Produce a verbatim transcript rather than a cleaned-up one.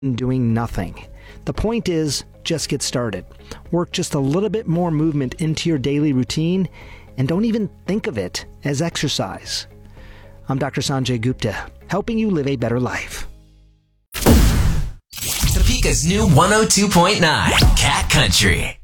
doing nothing. The point is, just get started. Work just a little bit more movement into your daily routine and don't even think of it as exercise. I'm Doctor Sanjay Gupta, helping you live a better life. Topeka's new one oh two point nine Cat Country.